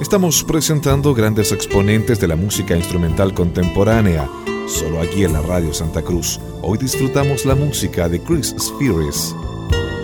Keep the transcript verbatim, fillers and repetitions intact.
Estamos presentando grandes exponentes de la música instrumental contemporánea, solo aquí en la Radio Santa Cruz. Hoy disfrutamos la música de Chris Spheres,